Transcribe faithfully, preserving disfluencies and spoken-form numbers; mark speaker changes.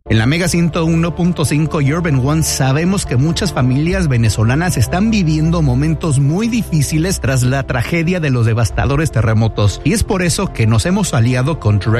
Speaker 1: En la Mega ciento uno punto cinco y Urban One sabemos que muchas familias venezolanas están viviendo momentos muy difíciles tras la tragedia de los devastadores terremotos y es por eso que nos hemos aliado con Direct